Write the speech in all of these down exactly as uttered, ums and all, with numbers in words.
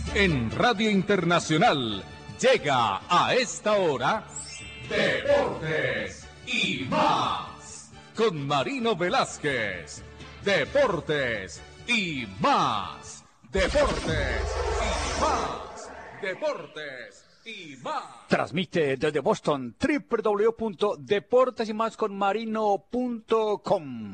En Radio Internacional llega a esta hora Deportes y más con Marino Velázquez. Deportes y más. Deportes y más. Deportes y más. Transmite desde Boston doble u doble u doble u punto deportes y más con marino punto com.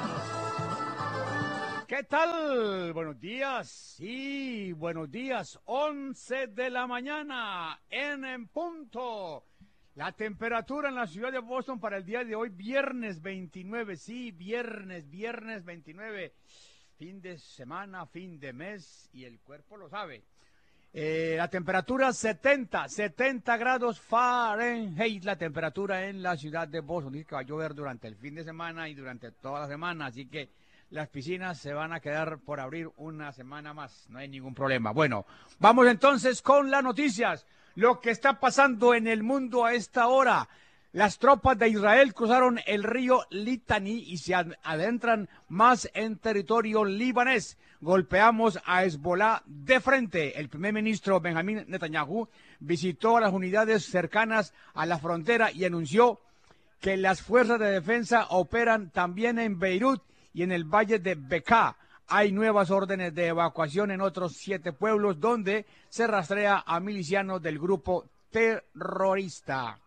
¿Qué tal? Buenos días. Sí, buenos días. once de la mañana en, en punto. La temperatura en la ciudad de Boston para el día de hoy, viernes veintinueve. Sí, viernes, viernes veintinueve. Fin de semana, fin de mes y el cuerpo lo sabe. Eh, la temperatura setenta, setenta grados Fahrenheit, la temperatura en la ciudad de Boston. Dice que va a llover durante el fin de semana y durante toda la semana, así que las piscinas se van a quedar por abrir una semana más, no hay ningún problema. Bueno, vamos entonces con las noticias, lo que está pasando en el mundo a esta hora. Las tropas de Israel cruzaron el río Litani y se adentran más en territorio libanés. Golpeamos a Hezbollah de frente. El primer ministro Benjamín Netanyahu visitó a las unidades cercanas a la frontera y anunció que las fuerzas de defensa operan también en Beirut y en el valle de Bekaa. Hay nuevas órdenes de evacuación en otros siete pueblos donde se rastrea a milicianos del grupo terrorista.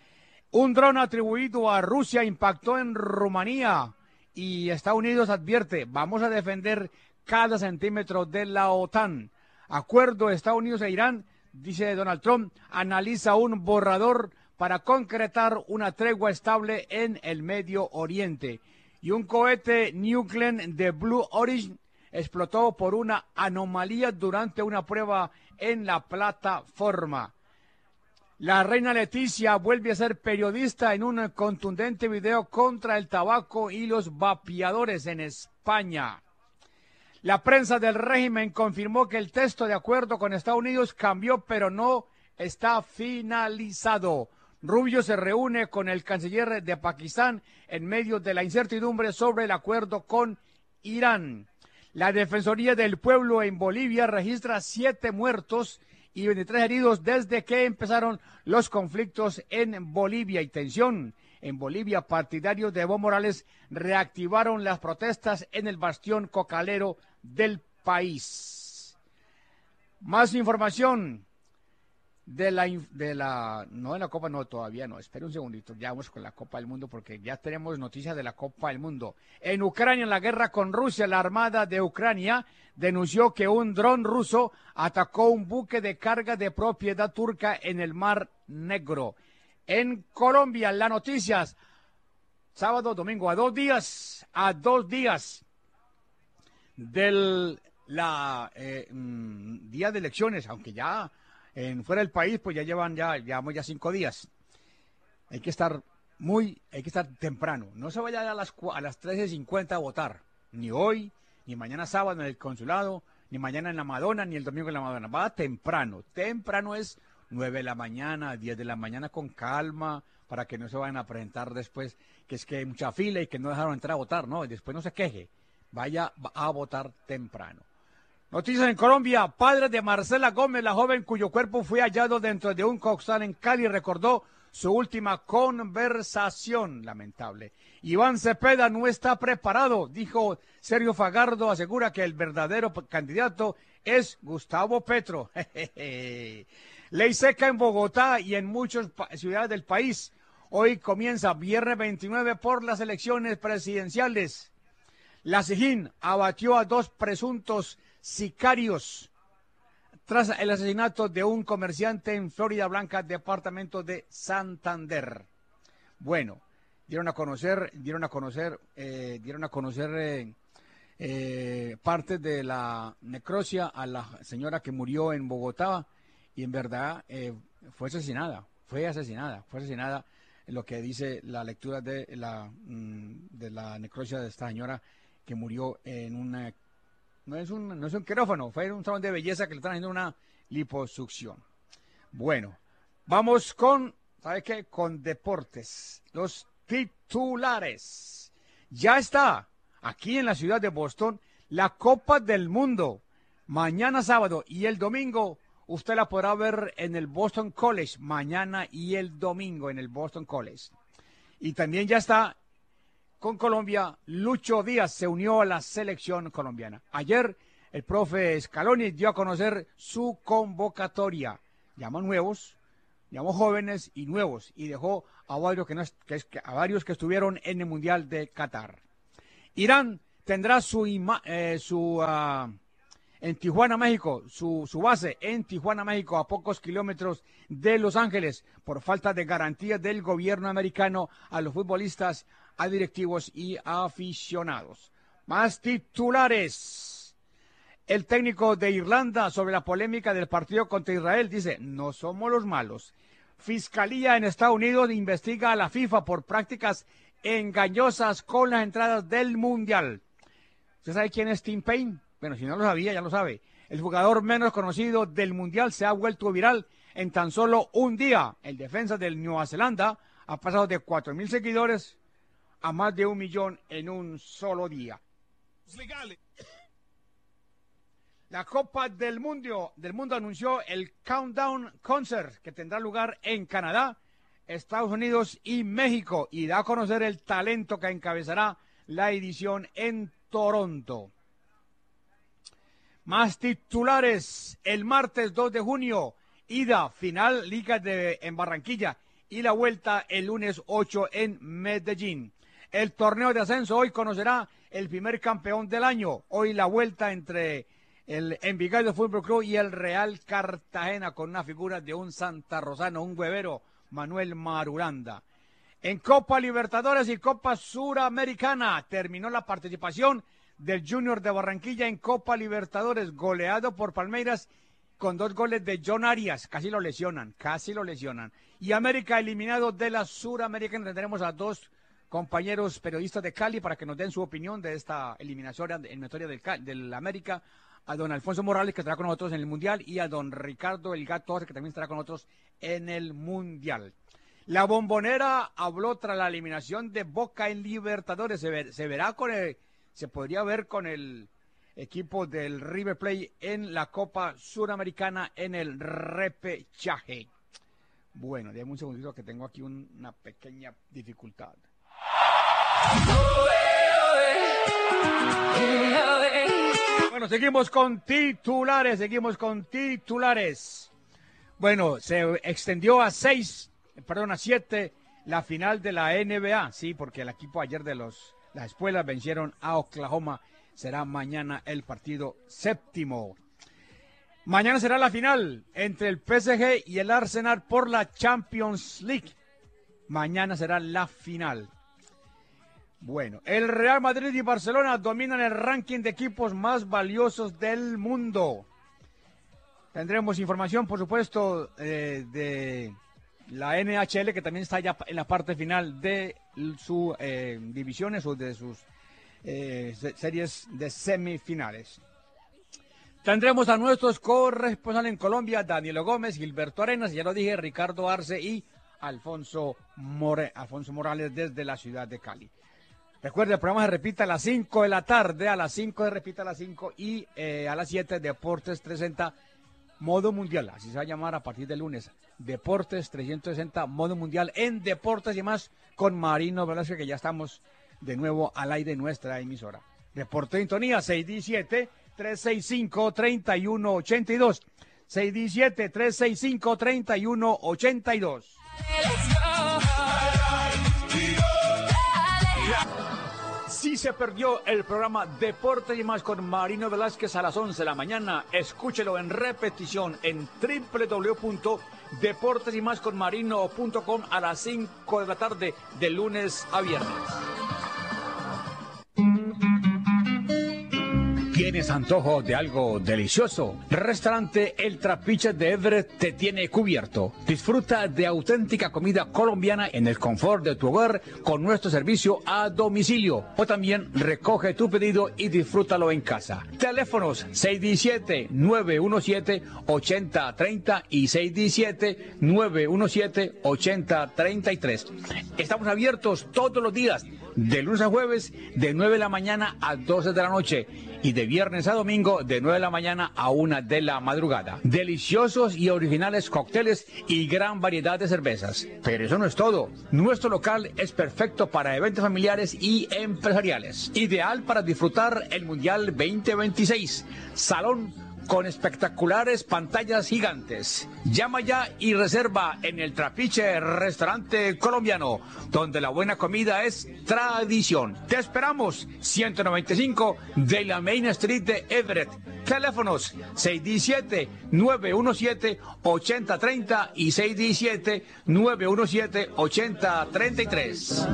Un dron atribuido a Rusia impactó en Rumanía y Estados Unidos advierte, vamos a defender cada centímetro de la OTAN. Acuerdo de Estados Unidos e Irán, dice Donald Trump, analiza un borrador para concretar una tregua estable en el Medio Oriente. Y un cohete New Glenn de Blue Origin explotó por una anomalía durante una prueba en la plataforma. La reina Leticia vuelve a ser periodista en un contundente video contra el tabaco y los vapeadores en España. La prensa del régimen confirmó que el texto de acuerdo con Estados Unidos cambió, pero no está finalizado. Rubio se reúne con el canciller de Pakistán en medio de la incertidumbre sobre el acuerdo con Irán. La Defensoría del Pueblo en Bolivia registra siete muertos y veintitrés heridos desde que empezaron los conflictos en Bolivia y tensión. En Bolivia, partidarios de Evo Morales reactivaron las protestas en el bastión cocalero del país. Más información. De la, de la, no de la Copa, no, todavía no, espera un segundito, ya vamos con la Copa del Mundo porque ya tenemos noticias de la Copa del Mundo. En Ucrania, en la guerra con Rusia, la Armada de Ucrania denunció que un dron ruso atacó un buque de carga de propiedad turca en el Mar Negro. En Colombia, las noticias, sábado, domingo, a dos días, a dos días del la, eh, mm, día de elecciones, aunque ya en fuera del país, pues ya llevan ya, llevamos ya cinco días. Hay que estar muy, hay que estar temprano. No se vaya a las, a las trece cincuenta a votar. Ni hoy, ni mañana sábado en el consulado, ni mañana en la Madonna, ni el domingo en la Madonna. Va temprano. Temprano es nueve de la mañana, diez de la mañana con calma, para que no se vayan a presentar después, que es que hay mucha fila y que no dejaron entrar a votar, no, y después no se queje. Vaya a votar temprano. Noticias en Colombia, padre de Marcela Gómez, la joven cuyo cuerpo fue hallado dentro de un costal en Cali, recordó su última conversación, lamentable. Iván Cepeda no está preparado, dijo Sergio Fajardo, asegura que el verdadero candidato es Gustavo Petro. Ley seca en Bogotá y en muchas ciudades del país. Hoy comienza viernes veintinueve por las elecciones presidenciales. La SIJIN abatió a dos presuntos sicarios tras el asesinato de un comerciante en Florida Blanca, departamento de Santander. Bueno, dieron a conocer, dieron a conocer, eh, dieron a conocer eh, eh, parte de la necropsia a la señora que murió en Bogotá y en verdad eh, fue asesinada, fue asesinada, fue asesinada. Lo que dice la lectura de la de la necropsia de esta señora que murió en una No es un no es un quirófano, fue un salón de belleza que le están haciendo una liposucción. Bueno, vamos con, ¿sabe qué? Con deportes. Los titulares. Ya está aquí en la ciudad de Boston la Copa del Mundo. mañana sábado y el domingo, usted la podrá ver en el Boston College, mañana y el domingo en el Boston College. Y también ya está con Colombia, Lucho Díaz se unió a la selección colombiana. Ayer el profe Scaloni dio a conocer su convocatoria. Llamó nuevos, llamó jóvenes y nuevos y dejó a varios que, no, que, a varios que estuvieron en el Mundial de Qatar. Irán tendrá su, ima, eh, su uh, en Tijuana, México, su, su base en Tijuana, México, a pocos kilómetros de Los Ángeles, por falta de garantía del gobierno americano a los futbolistas, a directivos y a aficionados. Más titulares. El técnico de Irlanda sobre la polémica del partido contra Israel dice, no somos los malos. Fiscalía en Estados Unidos investiga a la FIFA por prácticas engañosas con las entradas del Mundial. ¿Usted sabe quién es Tim Payne? Bueno, si no lo sabía, ya lo sabe. El jugador menos conocido del Mundial se ha vuelto viral en tan solo un día. El defensa del Nueva Zelanda ha pasado de cuatro mil seguidores a más de un millón en un solo día. La Copa del Mundo, del Mundo anunció el Countdown Concert que tendrá lugar en Canadá, Estados Unidos y México y da a conocer el talento que encabezará la edición en Toronto. Más titulares. El martes dos de junio, ida final Liga de en Barranquilla y la vuelta el lunes ocho en Medellín. El torneo de ascenso hoy conocerá el primer campeón del año. Hoy la vuelta entre el Envigado Fútbol Club y el Real Cartagena con una figura de un santarrosano, un huevero, Manuel Marulanda. En Copa Libertadores y Copa Suramericana terminó la participación del Junior de Barranquilla en Copa Libertadores, goleado por Palmeiras con dos goles de John Arias. Casi lo lesionan, casi lo lesionan. Y América eliminado de la Suramericana. Tendremos a dos compañeros periodistas de Cali para que nos den su opinión de esta eliminación eliminatoria del, del América. A don Alfonso Morales, que estará con nosotros en el Mundial, y a don Ricardo El Gato, que también estará con nosotros en el Mundial. La Bombonera habló tras la eliminación de Boca en Libertadores. Se, ver, se verá con el, se podría ver con el equipo del River Plate en la Copa Suramericana en el repechaje. Bueno, déjame un segundito que tengo aquí un, una pequeña dificultad. Bueno, seguimos con titulares, seguimos con titulares. Bueno, se extendió a seis, perdón, a siete la final de la N B A, sí, porque el equipo ayer de los las espuelas vencieron a Oklahoma. Será mañana el partido séptimo. Mañana será la final entre el P S G y el Arsenal por la Champions League. Mañana será la final. Bueno, el Real Madrid y Barcelona dominan el ranking de equipos más valiosos del mundo. Tendremos información, por supuesto, eh, de la N H L, que también está ya en la parte final de sus eh, divisiones o de sus eh, series de semifinales. Tendremos a nuestros corresponsales en Colombia, Danilo Gómez, Gilberto Arenas, ya lo dije, Ricardo Arce y Alfonso, More, Alfonso Morales desde la ciudad de Cali. Recuerde, el programa se repite a las cinco de la tarde, a las cinco se repite a las cinco y eh, a las siete Deportes trescientos sesenta Modo Mundial, así se va a llamar a partir del lunes, Deportes trescientos sesenta Modo Mundial en Deportes y más con Marino Velázquez, que ya estamos de nuevo al aire en nuestra emisora. Reporte de sintonía seis diecisiete, tres sesenta y cinco, treinta y uno ochenta y dos, seis diecisiete, tres sesenta y cinco, treinta y uno ochenta y dos. Si se perdió el programa Deporte y más con Marino Velázquez a las once de la mañana, escúchelo en repetición en doble u doble u doble u punto deportes y más con marino punto com a las cinco de la tarde de lunes a viernes. ¿Tienes antojo de algo delicioso? Restaurante El Trapiche de Everett te tiene cubierto. Disfruta de auténtica comida colombiana en el confort de tu hogar con nuestro servicio a domicilio. O también recoge tu pedido y disfrútalo en casa. Teléfonos seis diecisiete, nueve diecisiete, ochenta treinta y seis diecisiete, nueve diecisiete, ochenta treinta y tres. Estamos abiertos todos los días de lunes a jueves de nueve de la mañana a doce de la noche y de viernes a domingo de nueve de la mañana a una de la madrugada. Deliciosos y originales cócteles y gran variedad de cervezas. Pero eso no es todo. Nuestro local es perfecto para eventos familiares y empresariales. Ideal para disfrutar el Mundial veinte veintiséis. Salón con espectaculares pantallas gigantes. Llama ya y reserva en el Trapiche Restaurante Colombiano, donde la buena comida es tradición. Te esperamos, ciento noventa y cinco de la Main Street de Everett. Teléfonos seis uno siete, nueve uno siete, ocho cero tres cero y seis uno siete, nueve uno siete, ocho cero tres tres.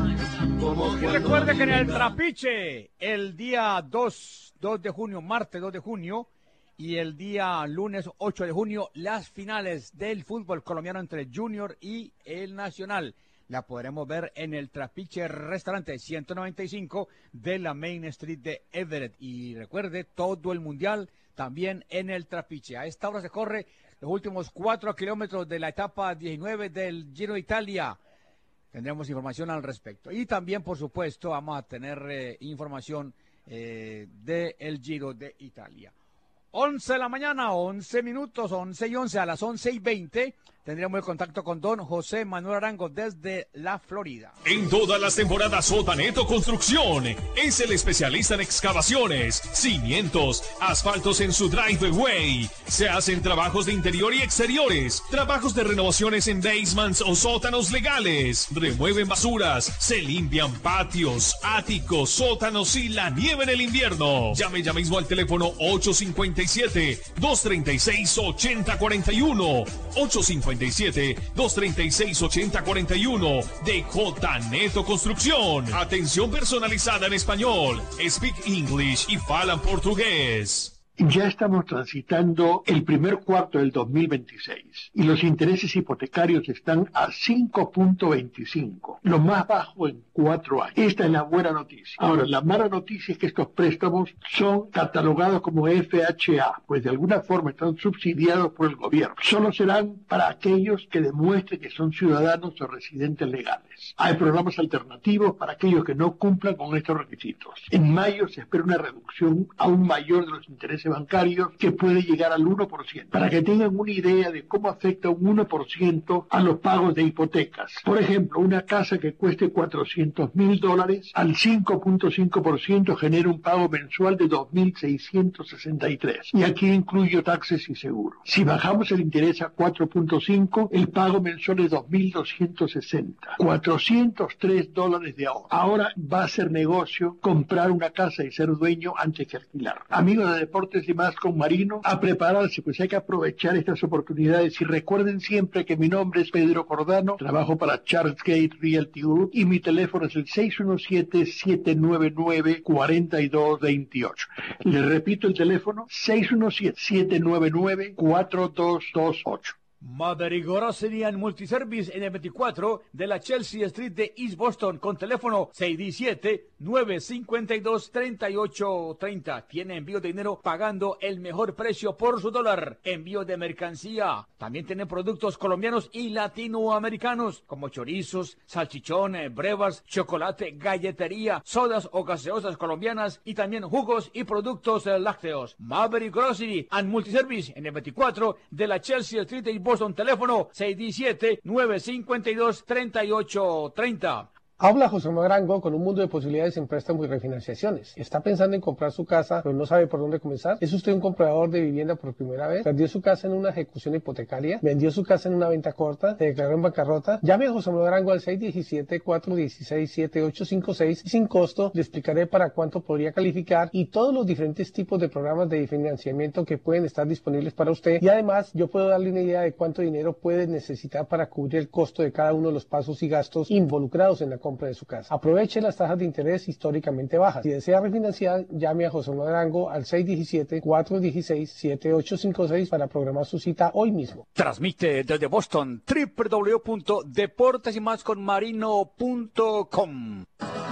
Y recuerde que en el Trapiche, el día dos de junio, martes dos de junio, y el día lunes ocho de junio, las finales del fútbol colombiano entre el Junior y el Nacional. La podremos ver en el Trapiche Restaurante ciento noventa y cinco de la Main Street de Everett. Y recuerde, todo el Mundial también en el Trapiche. A esta hora se corre los últimos cuatro kilómetros de la etapa diecinueve del Giro de Italia. Tendremos información al respecto. Y también, por supuesto, vamos a tener eh, información eh, del Giro de Italia. once de la mañana, once minutos, once y once, a las once y veinte tendremos el contacto con don José Manuel Arango desde la Florida. En todas las temporadas Otaneto Construcción es el especialista en excavaciones, cimientos, asfaltos en su driveway. Se hacen trabajos de interior y exteriores, trabajos de renovaciones en basements o sótanos legales, remueven basuras, se limpian patios, áticos, sótanos y la nieve en el invierno. Llame ya mismo al teléfono ocho cinco siete, dos tres seis, ocho cero cuatro uno, ocho cinco siete, dos tres seis, ocho cero cuatro uno de Otaneto Construcción. Atención personalizada en español, speak English y falan portugués. Ya estamos transitando el primer cuarto del dos mil veintiséis y los intereses hipotecarios están a cinco punto veinticinco, lo más bajo en cuatro años. Esta es la buena noticia. Ahora, la mala noticia es que estos préstamos son catalogados como F H A, pues de alguna forma están subsidiados por el gobierno. Solo serán para aquellos que demuestren que son ciudadanos o residentes legales. Hay programas alternativos para aquellos que no cumplan con estos requisitos. En mayo se espera una reducción aún mayor de los intereses bancarios que puede llegar al uno por ciento, para que tengan una idea de cómo afecta un uno por ciento a los pagos de hipotecas. Por ejemplo, una casa que cueste cuatrocientos mil dólares al cinco punto cinco por ciento genera un pago mensual de dos mil seiscientos sesenta y tres, y aquí incluyo taxes y seguros. Si bajamos el interés a cuatro punto cinco, el pago mensual es dos mil doscientos sesenta, cuatrocientos tres dólares de ahorro. Ahora va a ser negocio comprar una casa y ser dueño antes que alquilar. Amigos de Deportes y Más con Marino, a prepararse, pues hay que aprovechar estas oportunidades. Y recuerden siempre que mi nombre es Pedro Cordano, trabajo para Charles Gate Realty Group y mi teléfono es el seis uno siete, siete nueve nueve, cuatro dos dos ocho. Les repito el teléfono, seis uno siete, siete nueve nueve, cuatro dos dos ocho. Maverick Grocery and Multiservice en el veinticuatro de la Chelsea Street de East Boston con teléfono seis uno siete, nueve cinco dos, tres ocho tres cero. Tiene envío de dinero pagando el mejor precio por su dólar. Envío de mercancía. También tienen productos colombianos y latinoamericanos como chorizos, salchichones, brevas, chocolate, galletería, sodas o gaseosas colombianas y también jugos y productos eh, lácteos. Maverick Grocery and Multiservice en el veinticuatro de la Chelsea Street de East Boston, teléfono seis uno siete, nueve cinco dos, tres ocho tres cero. Habla José Manuel Arango con un mundo de posibilidades en préstamos y refinanciaciones. ¿Está pensando en comprar su casa pero no sabe por dónde comenzar? ¿Es usted un comprador de vivienda por primera vez? ¿Perdió su casa en una ejecución hipotecaria? ¿Vendió su casa en una venta corta? ¿Se declaró en bancarrota? Llame a José Manuel Arango al seis uno siete, cuatro uno seis, siete ocho cinco seis y sin costo le explicaré para cuánto podría calificar y todos los diferentes tipos de programas de financiamiento que pueden estar disponibles para usted. Y además yo puedo darle una idea de cuánto dinero puede necesitar para cubrir el costo de cada uno de los pasos y gastos involucrados en la compra de su casa. Aproveche las tasas de interés históricamente bajas. Si desea refinanciar, llame a José Manuel Arango al seis uno siete, cuatro uno seis, siete ocho cinco seis para programar su cita hoy mismo. Transmite desde Boston doble u doble u doble u punto deportes y más con marino punto com.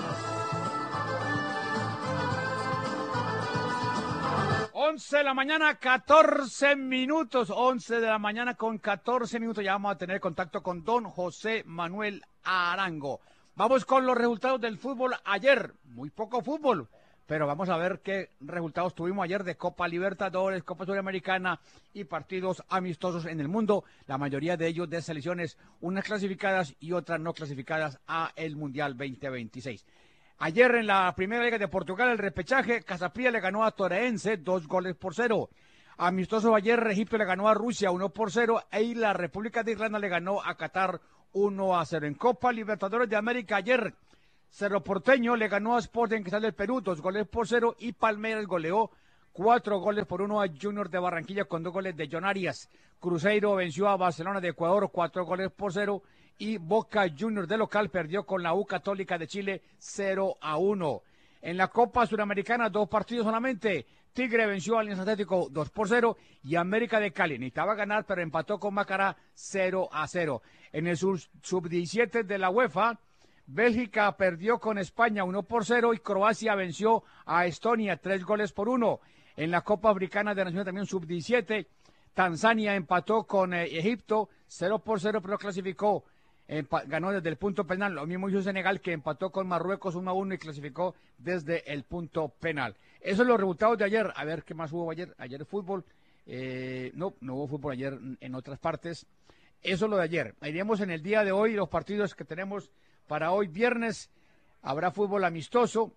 once de la mañana, catorce minutos. once de la mañana con catorce minutos. Ya vamos a tener contacto con don José Manuel Arango. Vamos con los resultados del fútbol ayer. Muy poco fútbol, pero vamos a ver qué resultados tuvimos ayer de Copa Libertadores, Copa Sudamericana y partidos amistosos en el mundo. La mayoría de ellos de selecciones, unas clasificadas y otras no clasificadas a el Mundial veinte veintiséis. Ayer en la Primera Liga de Portugal, el repechaje, Casapía le ganó a Toreense dos goles por cero. Amistoso ayer, Egipto le ganó a Rusia uno por cero y la República de Irlanda le ganó a Qatar uno a cero. En Copa Libertadores de América ayer, Cerro Porteño le ganó a Sporting Cristal del Perú dos goles por cero y Palmeiras goleó cuatro goles por uno a Junior de Barranquilla con dos goles de John Arias. Cruzeiro venció a Barcelona de Ecuador cuatro goles por cero y Boca Juniors de local perdió con la U Católica de Chile cero a uno. En la Copa Suramericana dos partidos solamente. Tigre venció al Alianza Atlético dos por cero y América de Cali necesitaba ganar pero empató con Macará cero a cero. En el sub diecisiete de la UEFA, Bélgica perdió con España uno por cero y Croacia venció a Estonia tres goles por uno. En la Copa Africana de Naciones también sub diecisiete, Tanzania empató con eh, Egipto cero por cero pero clasificó. Empa- ganó desde el punto penal, lo mismo hizo Senegal que empató con Marruecos uno a uno y clasificó desde el punto penal. Esos son los resultados de ayer. A ver qué más hubo ayer. Ayer fútbol, eh, no, no hubo fútbol ayer en otras partes. Eso es lo de ayer. Iremos en el día de hoy, los partidos que tenemos para hoy viernes. Habrá fútbol amistoso.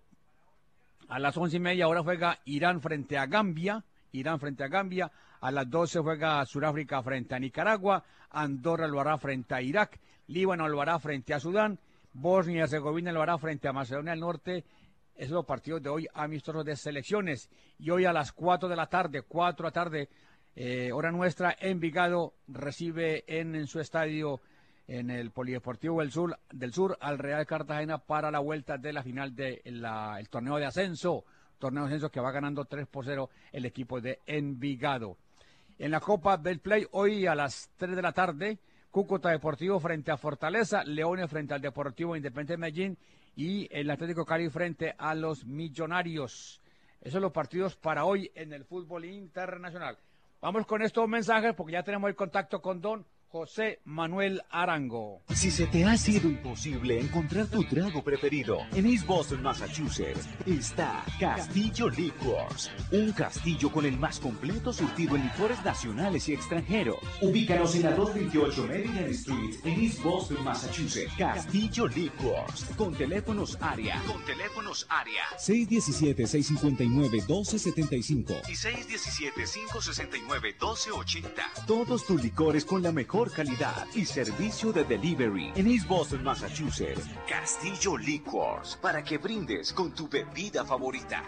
A las once y media ahora juega Irán frente a Gambia. Irán frente a Gambia. A las doce juega Sudáfrica frente a Nicaragua. Andorra lo hará frente a Irak. Líbano lo hará frente a Sudán. Bosnia y Herzegovina lo hará frente a Macedonia del Norte. Esos son los partidos de hoy amistosos de selecciones. Y hoy a las cuatro de la tarde, cuatro de la tarde, eh, hora nuestra, Envigado recibe en, en su estadio, en el Polideportivo del Sur, del Sur, al Real Cartagena para la vuelta de la final del de torneo de ascenso. Torneo de ascenso que va ganando tres por cero el equipo de Envigado. En la Copa Betplay, hoy a las tres de la tarde, Cúcuta Deportivo frente a Fortaleza, Leones frente al Deportivo Independiente de Medellín y el Atlético Cali frente a los Millonarios. Esos son los partidos para hoy en el fútbol internacional. Vamos con estos mensajes porque ya tenemos el contacto con don José Manuel Arango. Si se te ha sido imposible encontrar tu trago preferido, en East Boston, Massachusetts, está Castillo Liquors, un castillo con el más completo surtido en licores nacionales y extranjeros. Ubícanos en la doscientos veintiocho Maryland Street, en East Boston, Massachusetts. Castillo Liquors, con teléfonos área, con teléfonos área seis uno siete, seis cinco nueve, uno dos siete cinco y seis uno siete, cinco seis nueve, dos cero ocho cero. Todos tus licores con la mejor calidad y servicio de delivery en East Boston, Massachusetts. Castillo Liquors, para que brindes con tu bebida favorita.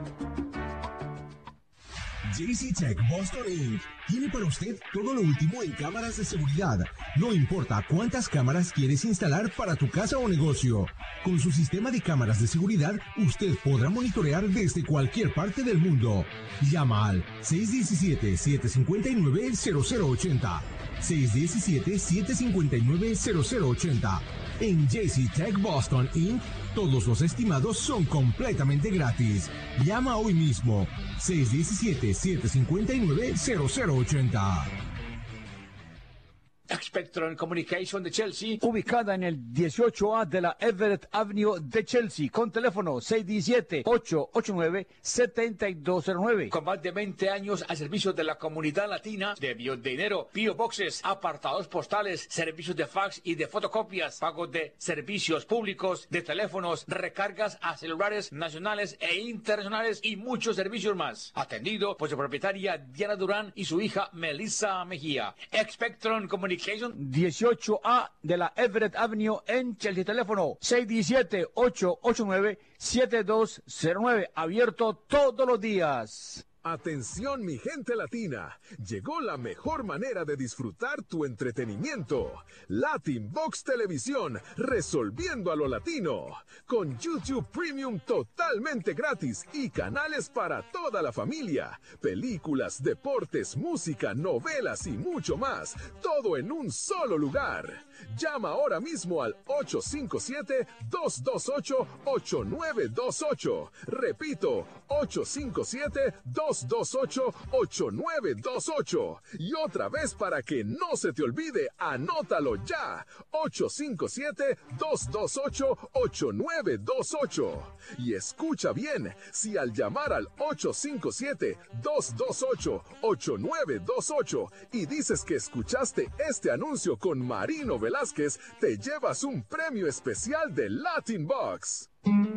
J C Tech Boston incorporated tiene para usted todo lo último en cámaras de seguridad. No importa cuántas cámaras quieres instalar para tu casa o negocio. Con su sistema de cámaras de seguridad, usted podrá monitorear desde cualquier parte del mundo. Llama al seis uno siete, siete cinco nueve, cero cero ocho cero. seis uno siete, siete cinco nueve, cero cero ocho cero. En J C Tech Boston incorporated, todos los estimados son completamente gratis. Llama hoy mismo. seis uno siete, siete cinco nueve, cero cero ocho cero. Spectrum Communication de Chelsea, ubicada en el dieciocho A de la Everett Avenue de Chelsea, con teléfono seis uno siete, ocho ocho nueve, siete dos cero nueve. Con más de veinte años al servicio de la comunidad latina, de envío de dinero, P O Boxes, apartados postales, servicios de fax y de fotocopias, pago de servicios públicos, de teléfonos, recargas a celulares nacionales e internacionales y muchos servicios más. Atendido por su propietaria Diana Durán y su hija Melissa Mejía. Spectrum Communication dieciocho A de la Everett Avenue en Chelsea. Teléfono seis uno siete, ocho ocho nueve, siete dos cero nueve. Abierto todos los días. Atención mi gente latina, llegó la mejor manera de disfrutar tu entretenimiento. Latin Box Televisión, resolviendo a lo latino. Con YouTube Premium totalmente gratis y canales para toda la familia. Películas, deportes, música, novelas y mucho más. Todo en un solo lugar. Llama ahora mismo al ocho cinco siete, dos dos ocho, ocho nueve dos ocho. Repito, ocho cinco siete, dos dos dos ocho, ocho nueve dos ocho. Y otra vez para que no se te olvide, anótalo ya. ocho cinco siete, dos dos ocho, ocho nueve dos ocho. Y escucha bien, si al llamar al ocho cinco siete, dos dos ocho, ocho nueve dos ocho y dices que escuchaste este anuncio con Marino Velázquez, te llevas un premio especial de Latin Box.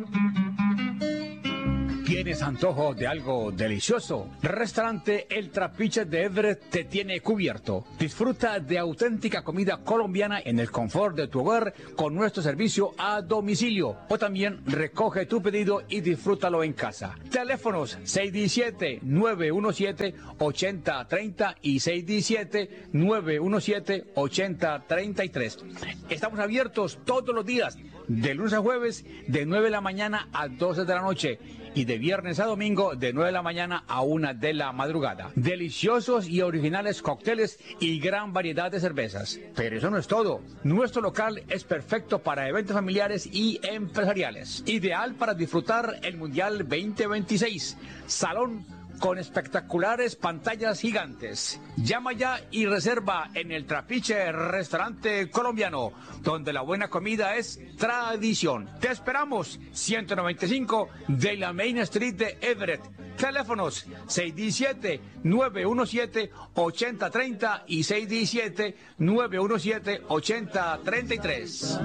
¿Tienes antojo de algo delicioso? Restaurante El Trapiche de Everett te tiene cubierto. Disfruta de auténtica comida colombiana en el confort de tu hogar con nuestro servicio a domicilio. O también recoge tu pedido y disfrútalo en casa. Teléfonos seis uno siete, nueve uno siete, ocho cero tres cero y seis uno siete, nueve uno siete, ocho cero tres tres. Estamos abiertos todos los días, de lunes a jueves, de nueve de la mañana a doce de la noche. Y de viernes a domingo de nueve de la mañana a una de la madrugada. Deliciosos y originales cócteles y gran variedad de cervezas. Pero eso no es todo. Nuestro local es perfecto para eventos familiares y empresariales. Ideal para disfrutar el Mundial veinte veintiséis. Salón con espectaculares pantallas gigantes. Llama ya y reserva en el Trapiche Restaurante Colombiano, donde la buena comida es tradición. Te esperamos, ciento noventa y cinco de la Main Street de Everett. Teléfonos seis uno siete, nueve uno siete, ocho cero tres cero y seis uno siete, nueve uno siete, ocho cero tres tres.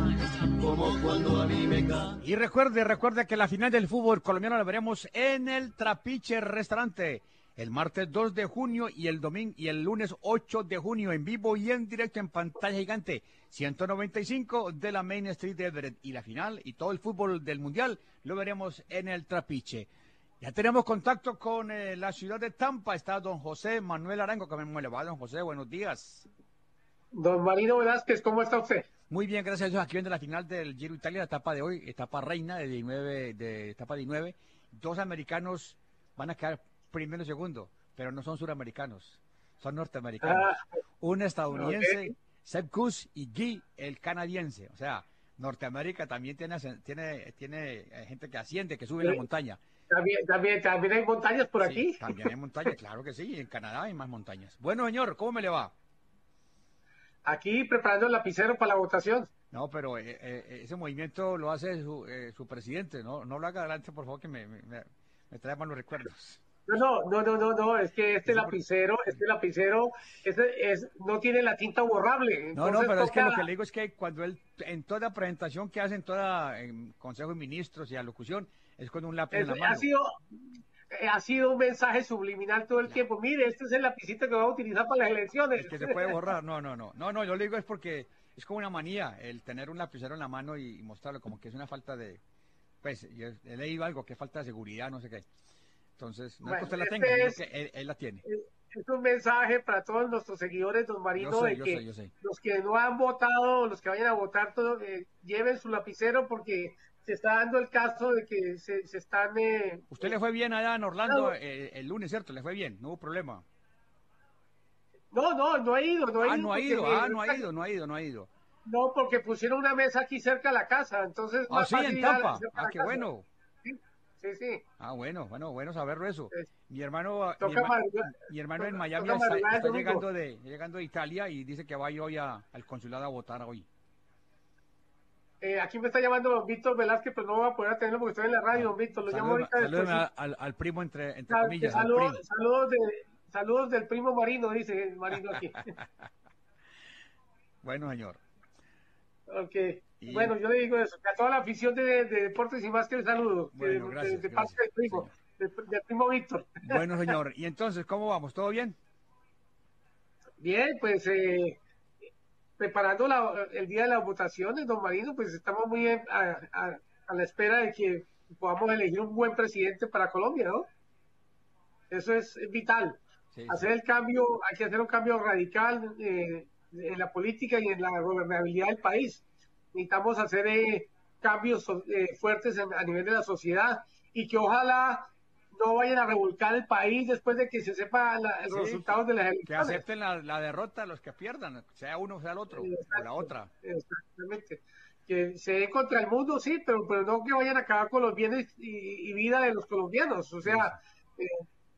Y recuerde, recuerde que la final del fútbol colombiano la veremos en el Trapiche Restaurante el martes dos de junio y el domingo y el lunes ocho de junio en vivo y en directo en pantalla gigante ciento noventa y cinco de la Main Street de Everett. Y la final y todo el fútbol del mundial lo veremos en el Trapiche. Ya tenemos contacto con eh, la ciudad de Tampa. Está don José Manuel Arango. ¿Cómo le va, don José? Buenos días. Don Marino Velázquez, ¿cómo está usted? Muy bien, gracias a Dios. Aquí viendo la final del Giro Italia, la etapa de hoy, etapa reina de diecinueve, de etapa diecinueve. Dos americanos van a quedar primero y segundo, pero no son suramericanos, son norteamericanos. Ah, Un estadounidense, okay. Sepp Kuss, y Guy, el canadiense. O sea, Norteamérica también tiene, tiene, tiene gente que asciende, que sube sí. la montaña. También, también, también hay montañas por sí, aquí. También hay montañas, claro que sí. En Canadá hay más montañas. Bueno, señor, ¿cómo me le va? Aquí preparando el lapicero para la votación. No, pero eh, eh, ese movimiento lo hace su, eh, su presidente. No, no lo haga adelante, por favor, que me, me, me trae malos recuerdos. No, no, no, no, no, es que este lapicero, este lapicero, este es, no tiene la tinta borrable. No, no, pero es que lo que le digo es que cuando él, en toda presentación que hace, en toda en Consejo de Ministros y alocución, es con un lápiz es, en la mano. Ha sido, ha sido un mensaje subliminal todo el claro. tiempo. Mire, este es el lapicito que voy a utilizar para las elecciones. Es que se puede borrar, no, no, no, no, no, yo le digo es porque es como una manía el tener un lapicero en la mano y, y mostrarlo, como que es una falta de, pues, yo he leído algo que falta de seguridad, no sé qué. Entonces, no bueno, es que usted la tenga, este es, sino que él, él la tiene. Es un mensaje para todos nuestros seguidores, don Marino, yo sé, de yo que sé, yo sé. Los que no han votado, los que vayan a votar, todo, eh, lleven su lapicero porque se está dando el caso de que se, se están... Eh, usted le fue bien allá en Orlando eh, el lunes, ¿cierto? Le fue bien, no hubo problema. No, no, no ha ido, no ha ah, ido. No ha ido, ah, no ha ido, no ha ido, no ha ido. No, porque pusieron una mesa aquí cerca de la casa, entonces... Ah, sí, en Tampa, ah, qué bueno. Sí, sí. Ah, bueno, bueno, bueno saberlo eso. Sí. Mi hermano, mi, toca herma, madrugar, mi hermano en Miami toca está, está llegando de llegando de Italia y dice que va a ir hoy a, al consulado a votar hoy. Eh, aquí me está llamando don Víctor Velázquez, pero no voy a poder atenderlo porque estoy en la radio, don Víctor. Lo Salud, llamo ahorita después. Al, al, al primo, entre, entre Sal, comillas. Saludos, al primo. Saludos, de, saludos del primo Marino, dice el Marino aquí. Bueno, señor. Ok. Y... Bueno, yo le digo eso, a toda la afición de, de deportes y más que el saludo. Bueno, de, gracias, de, de gracias, parte del primo, del, del primo Víctor. Bueno, señor. Y entonces, ¿cómo vamos? ¿Todo bien? Bien, pues eh, preparando la, el día de las votaciones, don Marino, pues estamos muy a, a, a la espera de que podamos elegir un buen presidente para Colombia, ¿no? Eso es vital. Sí, hacer sí. el cambio, hay que hacer un cambio radical eh, en la política y en la gobernabilidad del país. Necesitamos hacer eh, cambios eh, fuertes en, a nivel de la sociedad y que ojalá no vayan a revolcar el país después de que se sepa la, los sí, resultados de las elecciones. Que acepten la, la derrota los que pierdan, sea uno o sea el otro, Exacto, o la otra. Exactamente. Que se den contra el mundo, sí, pero, pero no que vayan a acabar con los bienes y, y vida de los colombianos. O sea, sí. eh,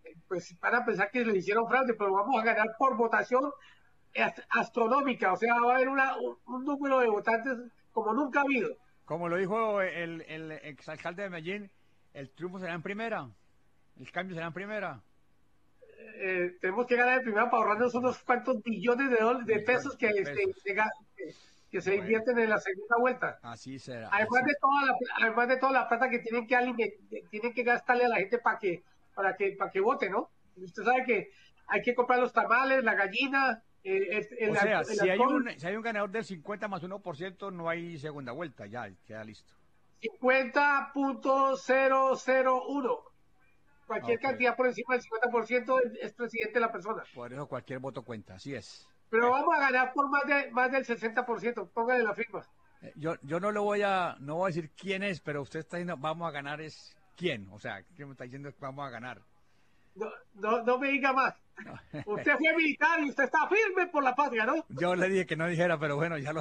pues van a pensar que le hicieron fraude, pero vamos a ganar por votación astronómica, o sea, va a haber una, un, un número de votantes como nunca ha habido. Como lo dijo el, el exalcalde de Medellín, el triunfo será en primera, el cambio será en primera. Eh, tenemos que ganar en primera para ahorrarnos unos cuantos billones de, dólares, de pesos que, pesos. Se, que, que se bueno. invierten en la segunda vuelta. Así será. Además, así. De toda la, además de toda la plata que tienen que alimentar, tienen que gastarle a la gente para que, para que, para que vote, ¿no? Usted sabe que hay que comprar los tamales, la gallina. El, el, o sea, el, el si, hay un, si hay un ganador del cincuenta más uno por ciento, no hay segunda vuelta, ya queda listo. cincuenta punto cero cero uno. Cualquier okay. cantidad por encima del cincuenta por ciento es presidente de la persona. Por eso cualquier voto cuenta, así es. Pero vamos a ganar por más de más del sesenta por ciento, póngale la firma. Eh, yo yo no lo voy a, no voy a decir quién es, pero usted está diciendo vamos a ganar es quién, o sea, ¿qué me está diciendo que vamos a ganar? No, no, no me diga más. No. Usted fue militar y usted está firme por la patria, ¿no? Yo le dije que no dijera, pero bueno, ya lo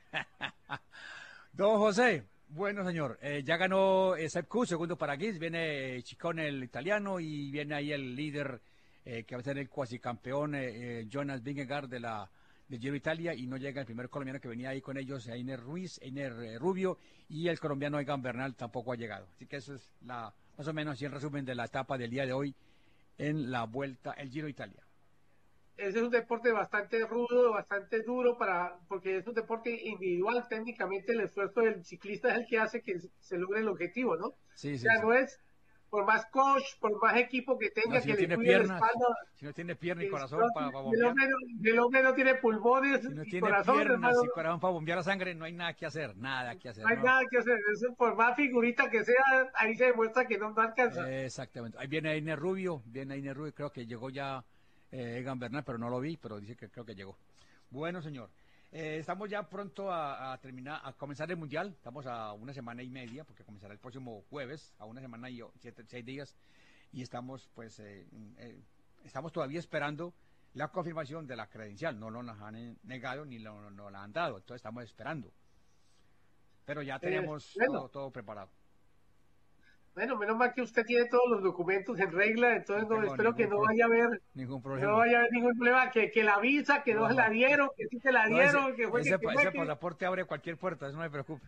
Don José, bueno señor, eh, ya ganó eh, Sepp Kuss, segundo para Guiz, viene eh, Chicone el italiano y viene ahí el líder eh, que va a ser el cuasi campeón eh, eh, Jonas Vingegaard de la de Giro Italia y no llega el primer colombiano que venía ahí con ellos, Einer Ruiz, Einer eh, Rubio y el colombiano Egan Bernal tampoco ha llegado. Así que eso es la más o menos así el resumen de la etapa del día de hoy en la vuelta, el Giro Italia. Ese es un deporte bastante rudo, bastante duro, para porque es un deporte individual. Técnicamente el esfuerzo del ciclista es el que hace que se logre el objetivo, ¿no? Sí, sí, o sea, sí. no es por más coach, por más equipo que tenga, no, si que no le tiene cuide piernas, la espalda. Si no tiene pierna y corazón no, para, para bombear. El hombre no tiene pulmones si no y tiene corazón, piernas hermano, y corazón para bombear la sangre, no hay nada que hacer, nada que hacer. No hay no. nada que hacer. Eso, por más figurita que sea, ahí se demuestra que no, no alcanza. Eh, exactamente. Ahí viene Einer Rubio, viene Einer Rubio, creo que llegó ya eh, Egan Bernal, pero no lo vi, pero dice que creo que llegó. Bueno, señor. Eh, estamos ya pronto a, a terminar, a comenzar el Mundial. Estamos a una semana y media, porque comenzará el próximo jueves, a una semana y siete, seis días. Y estamos, pues, eh, eh, estamos todavía esperando la confirmación de la credencial. No nos la han negado ni lo, no, no la han dado. Entonces estamos esperando. Pero ya tenemos eh, bueno. todo, todo preparado. Bueno, menos mal que usted tiene todos los documentos en regla, entonces no, no espero que no vaya a haber ningún problema. No vaya a haber ningún problema, que, que la visa, que no, no se la dieron, que sí se la dieron, no, ese, que fue ese, que, ese que... pasaporte abre cualquier puerta, eso no me preocupe.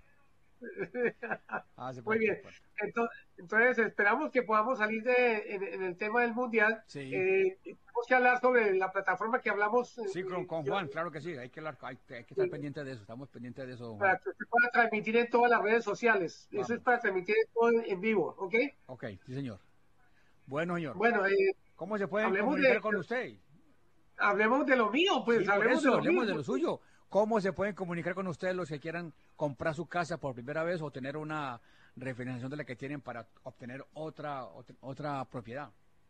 Ah, muy bien, entonces, entonces esperamos que podamos salir de, en, en el tema del Mundial. Sí. Eh, tenemos que hablar sobre la plataforma que hablamos. Sí, con, eh, con yo, Juan, claro que sí, hay que, hablar, hay, hay que estar sí. pendiente de eso, estamos pendientes de eso. Don para Juan. que usted pueda transmitir en todas las redes sociales, Vamos. Eso es para transmitir todo en, en vivo, ¿ok? Ok, sí señor. Bueno, señor. Bueno, eh, ¿cómo se puede comunicar de, con usted? Hablemos de lo mío, pues, sí, hablemos, eso, de, lo hablemos mío. de lo suyo. ¿Cómo se pueden comunicar con ustedes los que quieran comprar su casa por primera vez o tener una refinanciación de la que tienen para obtener otra otra, otra propiedad?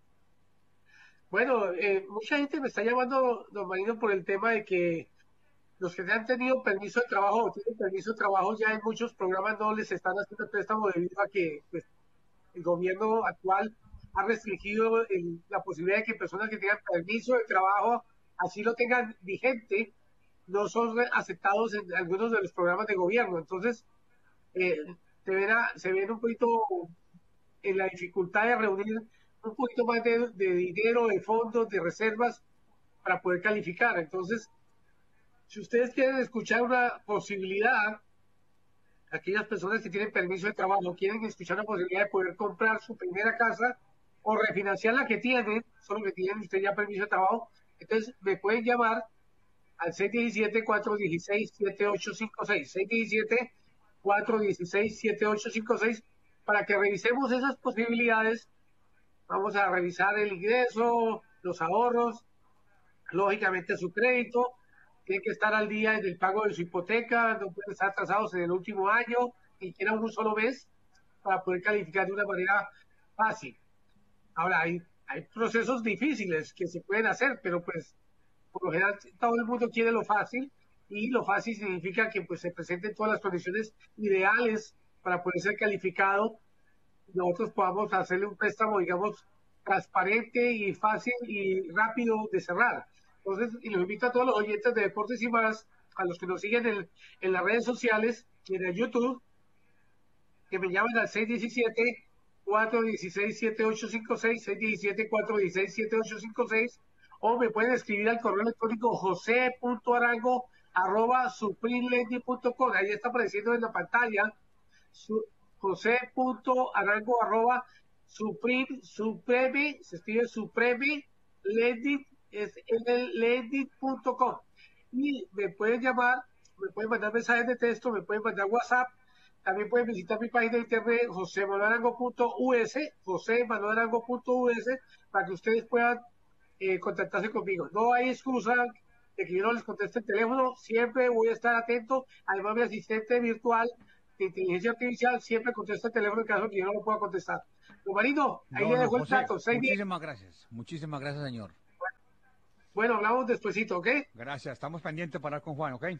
Bueno, eh, mucha gente me está llamando, don Marino, por el tema de que los que han tenido permiso de trabajo o tienen permiso de trabajo ya en muchos programas no les están haciendo préstamo debido a que pues, el gobierno actual ha restringido el, la posibilidad de que personas que tengan permiso de trabajo así lo tengan vigente, no son aceptados en algunos de los programas de gobierno. Entonces, eh, se, ven a, se ven un poquito en la dificultad de reunir un poquito más de, de dinero, de fondos, de reservas para poder calificar. Entonces, si ustedes quieren escuchar una posibilidad, aquellas personas que tienen permiso de trabajo quieren escuchar una posibilidad de poder comprar su primera casa o refinanciar la que tienen, solo que tienen usted ya permiso de trabajo, entonces me pueden llamar al seis uno siete, cuatro uno seis, siete ocho cinco seis, seis uno siete, cuatro uno seis, siete ocho cinco seis, para que revisemos esas posibilidades. Vamos a revisar el ingreso, los ahorros, lógicamente su crédito, tiene que estar al día en el pago de su hipoteca, no pueden estar atrasados en el último año, ni siquiera un solo mes, para poder calificar de una manera fácil. Ahora, hay, hay procesos difíciles que se pueden hacer, pero pues por lo general todo el mundo quiere lo fácil, y lo fácil significa que pues se presenten todas las condiciones ideales para poder ser calificado, nosotros podamos hacerle un préstamo, digamos, transparente y fácil y rápido de cerrar. Entonces, y los invito a todos los oyentes de Deportes y Más, a los que nos siguen en, en las redes sociales y en el YouTube, que me llamen al seis uno siete, cuatro uno seis, siete ocho cinco seis, seis uno siete, cuatro uno seis, siete ocho cinco seis, o me pueden escribir al correo electrónico jose.arango arroba supremelendi punto com. Ahí está apareciendo en la pantalla su, jose.arango arroba supreme, supreme, se escribe supreme lending, es lending punto com. Y me pueden llamar, me pueden mandar mensajes de texto, me pueden mandar WhatsApp. También pueden visitar mi página de internet jose manuel arango punto u s, jose manuel arango punto u s, para que ustedes puedan eh, contactarse conmigo. No hay excusa de que yo no les conteste el teléfono, siempre voy a estar atento. Además, mi asistente virtual de inteligencia artificial siempre contesta el teléfono en caso de que yo no lo pueda contestar. Don Marino, ahí no, le no, dejo el José, trato. muchísimas gracias, muchísimas gracias, señor. Bueno, hablamos despuesito, ¿ok? Gracias, estamos pendientes para hablar con Juan, ¿ok?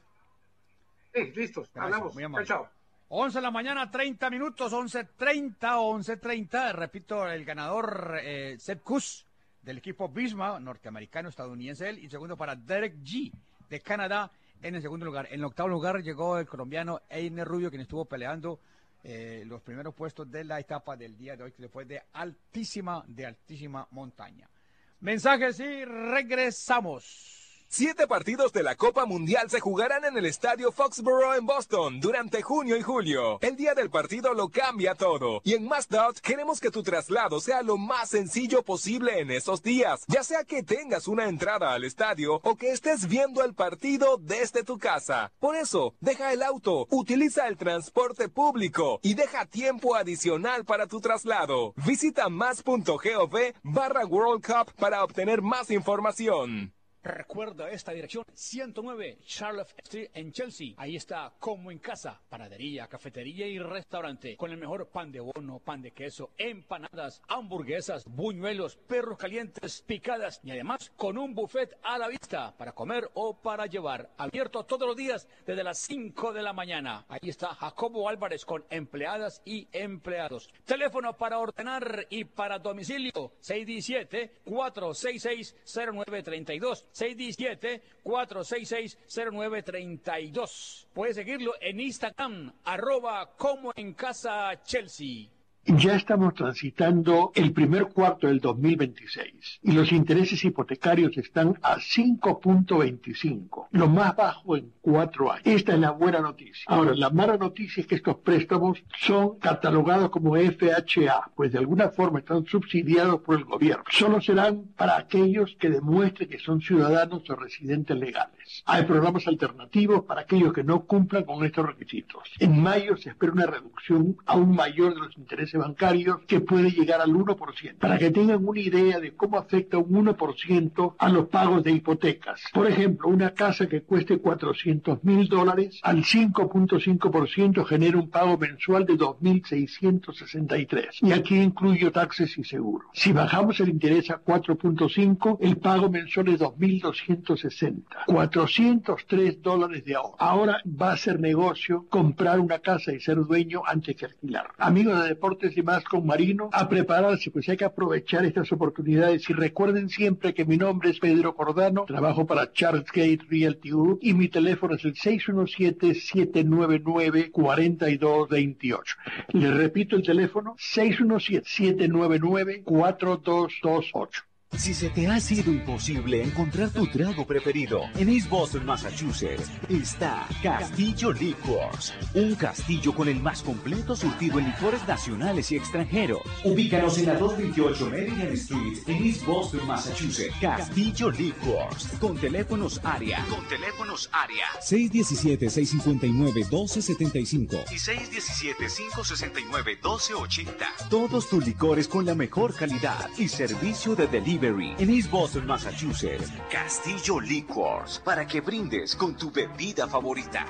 Sí, listos, Gracias, hablamos. muy amable. Chao, chao. once de la mañana, treinta minutos, once treinta, once treinta. Repito, el ganador, eh, Sepp Kuss, del equipo Visma, norteamericano, estadounidense él, y segundo para Derek G, de Canadá, en el segundo lugar. En el octavo lugar llegó el colombiano Einer Rubio, quien estuvo peleando eh, los primeros puestos de la etapa del día de hoy, que después de altísima, de altísima montaña. Mensajes y regresamos. Siete partidos de la Copa Mundial se jugarán en el Estadio Foxborough en Boston durante junio y julio. El día del partido lo cambia todo. Y en Mazdot queremos que tu traslado sea lo más sencillo posible en esos días. Ya sea que tengas una entrada al estadio o que estés viendo el partido desde tu casa. Por eso, deja el auto, utiliza el transporte público y deja tiempo adicional para tu traslado. Visita más.gov barra World Cup para obtener más información. Recuerda esta dirección, ciento nueve Charlotte Street en Chelsea. Ahí está Como en Casa, panadería, cafetería y restaurante, con el mejor pan de bono, pan de queso, empanadas, hamburguesas, buñuelos, perros calientes, picadas y además con un buffet a la vista para comer o para llevar. Abierto todos los días desde las cinco de la mañana. Ahí está Jacobo Álvarez con empleadas y empleados. Teléfono para ordenar y para domicilio, seis uno siete, cuatro seis seis, cero nueve tres dos. seis uno siete, cuatro seis seis, cero nueve tres dos. Puedes seguirlo en Instagram, arroba Como en Casa Chelsea. Ya estamos transitando el primer cuarto del dos mil veintiséis y los intereses hipotecarios están a cinco punto veinticinco, lo más bajo en cuatro años. Esta es la buena noticia. Ahora, la mala noticia es que estos préstamos son catalogados como F H A, pues de alguna forma están subsidiados por el gobierno. Solo serán para aquellos que demuestren que son ciudadanos o residentes legales. Hay programas alternativos para aquellos que no cumplan con estos requisitos. En mayo se espera una reducción aún mayor de los intereses bancarios que puede llegar al uno por ciento, para que tengan una idea de cómo afecta un uno por ciento a los pagos de hipotecas. Por ejemplo, una casa que cueste cuatrocientos mil dólares al cinco punto cinco por ciento genera un pago mensual de dos mil seiscientos sesenta y tres, y aquí incluyo taxes y seguros. Si bajamos el interés a cuatro punto cinco, el pago mensual es dos mil doscientos sesenta, cuatrocientos tres dólares de ahorro. Ahora va a ser negocio comprar una casa y ser dueño antes que alquilar. Amigos de Deportes y Más con Marino, a prepararse, pues hay que aprovechar estas oportunidades. Y recuerden siempre que mi nombre es Pedro Cordano, trabajo para Charles Gate Realty Group y mi teléfono es el seis uno siete, siete nueve nueve, cuatro dos dos ocho. Les repito el teléfono, seis uno siete, siete nueve nueve, cuatro dos dos ocho. Si se te ha sido imposible encontrar tu trago preferido, en East Boston, Massachusetts, está Castillo Liquors, un castillo con el más completo surtido en licores nacionales y extranjeros. Ubícanos en la doscientos veintiocho Meridian Street, en East Boston, Massachusetts. Castillo Liquors, con teléfonos área, con teléfonos área. seis uno siete, seis cinco nueve, uno dos siete cinco y seis uno siete, cinco seis nueve, uno dos ocho cero. Todos tus licores con la mejor calidad y servicio de delivery. En East Boston, Massachusetts, Castillo Liquors, para que brindes con tu bebida favorita.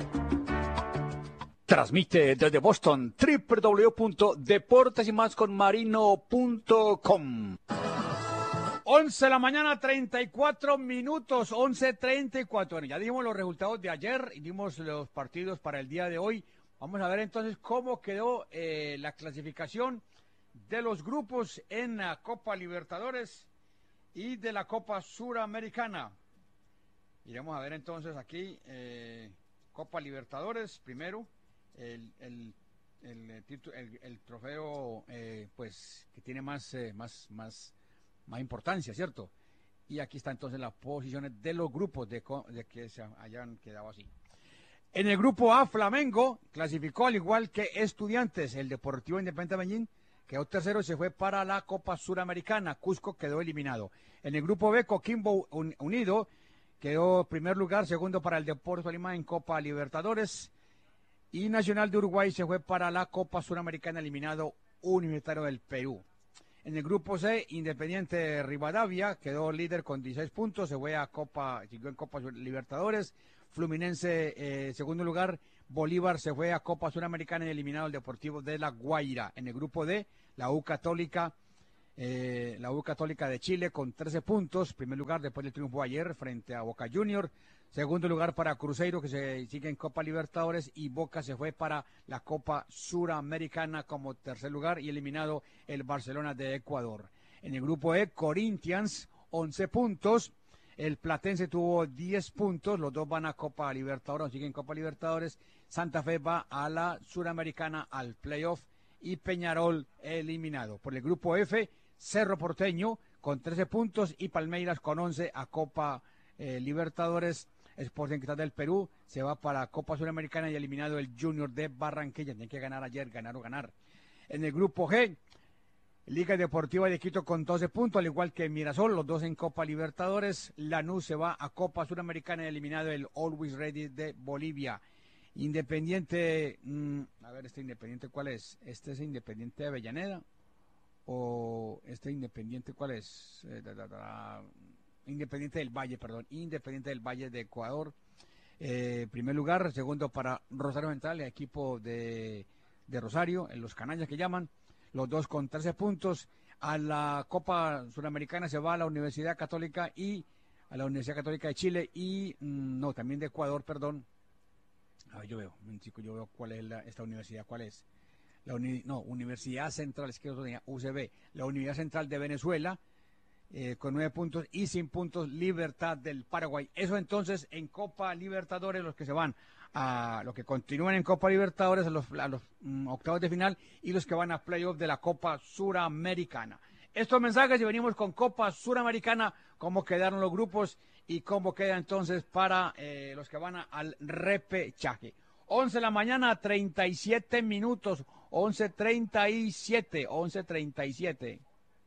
Transmite desde Boston, doble u doble u doble u punto deportes y más con marino punto com. once de la mañana, treinta y cuatro minutos, once treinta y cuatro. Bueno, ya dimos los resultados de ayer y dimos los partidos para el día de hoy. Vamos a ver entonces cómo quedó eh, la clasificación de los grupos en la Copa Libertadores y de la Copa Suramericana. Iremos a ver entonces aquí eh, Copa Libertadores primero, el, el el, el, el, el trofeo eh, pues que tiene más, eh, más, más, más importancia, ¿cierto? Y aquí está entonces las posiciones de los grupos de, de que se hayan quedado así. En el grupo A, Flamengo clasificó al igual que Estudiantes. El Deportivo Independiente de Medellín quedó tercero y se fue para la Copa Suramericana. Cusco quedó eliminado. En el grupo B, Coquimbo Unido quedó primer lugar, segundo para el Deportes Tolima en Copa Libertadores. Y Nacional de Uruguay se fue para la Copa Suramericana, eliminado Universitario del Perú. En el grupo C, Independiente Rivadavia quedó líder con dieciséis puntos, se fue a Copa, siguió en Copa Libertadores. Fluminense, eh, segundo lugar. Bolívar se fue a Copa Suramericana y eliminado el Deportivo de La Guaira. En el grupo D, la U Católica, eh, la U Católica de Chile con trece puntos, primer lugar después del triunfo ayer frente a Boca Juniors. Segundo lugar para Cruzeiro, que se sigue en Copa Libertadores, y Boca se fue para la Copa Suramericana como tercer lugar y eliminado el Barcelona de Ecuador. En el grupo E, Corinthians, once puntos. El Platense tuvo diez puntos, los dos van a Copa Libertadores, siguen Copa Libertadores. Santa Fe va a la Suramericana, al playoff, y Peñarol eliminado. Por el grupo F, Cerro Porteño con trece puntos y Palmeiras con once a Copa eh, Libertadores. Sporting Cristal del Perú se va para Copa Suramericana y eliminado el Junior de Barranquilla. Tienen que ganar ayer, ganar o ganar. En el grupo G, Liga Deportiva de Quito con doce puntos, al igual que Mirasol, los dos en Copa Libertadores. Lanús se va a Copa Suramericana y eliminado el Always Ready de Bolivia. Independiente, mmm, a ver, este Independiente, ¿cuál es? ¿Este es Independiente de Avellaneda? ¿O este Independiente, cuál es? Eh, da, da, da, Independiente del Valle, perdón, Independiente del Valle de Ecuador. Eh, primer lugar, segundo para Rosario Central, el equipo de, de Rosario, en los canallas que llaman. Los dos con trece puntos. A la Copa Suramericana se va a la Universidad Católica y a la Universidad Católica de Chile y, mmm, no, también de Ecuador, perdón. A ver, yo veo, chico, yo veo cuál es la, esta universidad, cuál es. La uni, no, Universidad Central, es que eso tenía U C B. La Universidad Central de Venezuela, eh, con nueve puntos, y sin puntos Libertad del Paraguay. Eso entonces en Copa Libertadores, los que se van a los que continúan en Copa Libertadores a los, a los mm, octavos de final, y los que van a playoff de la Copa Suramericana. Estos mensajes, y venimos con Copa Suramericana, cómo quedaron los grupos y cómo queda entonces para eh, los que van a, al repechaje. once de la mañana, treinta y siete minutos, once treinta y siete, once treinta y siete.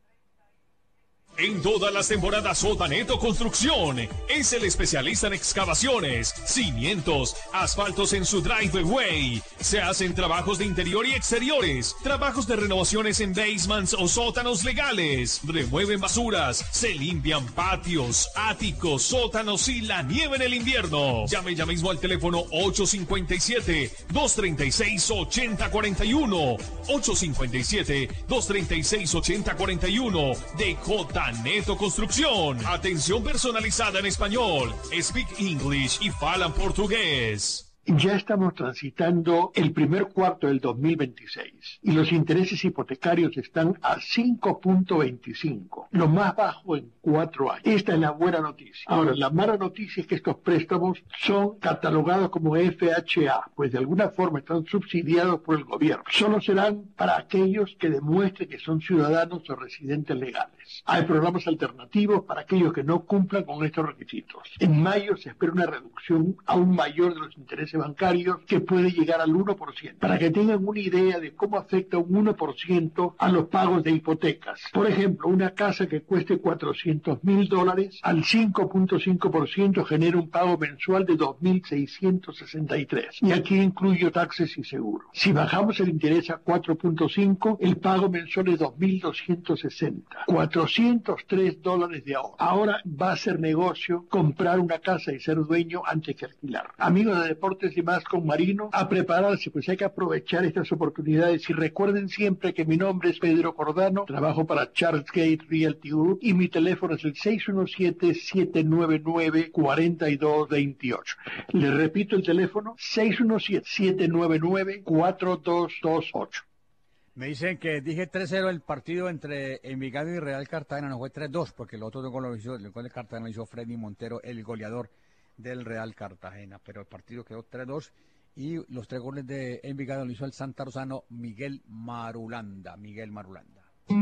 En todas las temporadas Sotaneto Construcción es el especialista en excavaciones, cimientos, asfaltos en su driveway. Se hacen trabajos de interior y exteriores, trabajos de renovaciones en basements o sótanos legales. Remueven basuras, se limpian patios, áticos, sótanos y la nieve en el invierno. Llame ya mismo al teléfono ocho cinco siete, dos tres seis, ocho cero cuatro uno, ocho cinco siete, dos tres seis, ocho cero cuatro uno de J. Neto Construcción. Atención personalizada en español. Speak English y falan portugués. Ya estamos transitando el primer cuarto del dos mil veintiséis y los intereses hipotecarios están a cinco punto veinticinco, lo más bajo en cuatro años. Esta es la buena noticia. Ahora, la mala noticia es que estos préstamos son catalogados como F H A, pues de alguna forma están subsidiados por el gobierno. Solo serán para aquellos que demuestren que son ciudadanos o residentes legales. Hay programas alternativos para aquellos que no cumplan con estos requisitos. En mayo se espera una reducción aún mayor de los intereses bancarios que puede llegar al uno por ciento, para que tengan una idea de cómo afecta un uno por ciento a los pagos de hipotecas. Por ejemplo, una casa que cueste cuatrocientos mil dólares al cinco punto cinco por ciento genera un pago mensual de dos mil seiscientos sesenta y tres, y aquí incluyo taxes y seguro. Si bajamos el interés a cuatro punto cinco, el pago mensual es dos mil doscientos sesenta, cuatrocientos tres dólares de ahorro. Ahora va a ser negocio comprar una casa y ser dueño antes que alquilar. Amigos de Deportes y Más con Marino, a prepararse, pues hay que aprovechar estas oportunidades. Y recuerden siempre que mi nombre es Pedro Cordano, trabajo para Charles Gate Realty Group y mi teléfono es el seis uno siete, siete nueve nueve, cuatro dos dos ocho. Le repito el teléfono, seis uno siete, siete nueve nueve, cuatro dos dos ocho. Me dicen que dije tres cero el partido entre Envigado y Real Cartagena, no fue tres dos, porque el otro gol lo hizo, el gol de Cartagena lo hizo Freddy Montero, el goleador del Real Cartagena, pero el partido quedó tres dos Y los tres goles de Envigado lo hizo el santarzano Miguel Marulanda. Miguel Marulanda.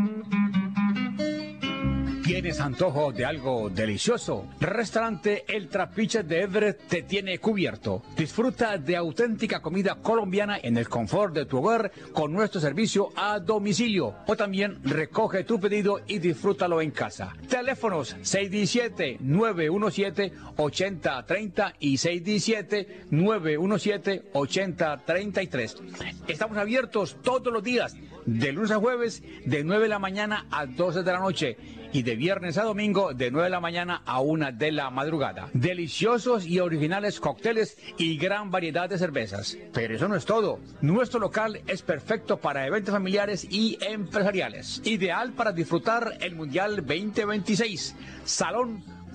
¿Tienes antojo de algo delicioso? Restaurante El Trapiche de Everett te tiene cubierto. Disfruta de auténtica comida colombiana en el confort de tu hogar con nuestro servicio a domicilio. O también recoge tu pedido y disfrútalo en casa. Teléfonos seis uno siete, nueve uno siete, ocho cero tres cero y seis uno siete, nueve uno siete, ocho cero tres tres. Estamos abiertos todos los días, de lunes a jueves, de nueve de la mañana a doce de la noche. Y de viernes a domingo de nueve de la mañana a una de la madrugada. Deliciosos y originales cócteles y gran variedad de cervezas. Pero eso no es todo. Nuestro local es perfecto para eventos familiares y empresariales. Ideal para disfrutar el Mundial veinte veintiséis. Salón